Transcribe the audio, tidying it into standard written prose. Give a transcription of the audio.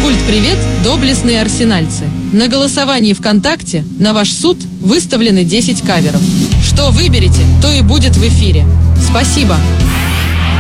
Культ-привет, доблестные арсенальцы! На голосовании ВКонтакте на ваш суд выставлены 10 каверов. Что выберете, то и будет в эфире. Спасибо!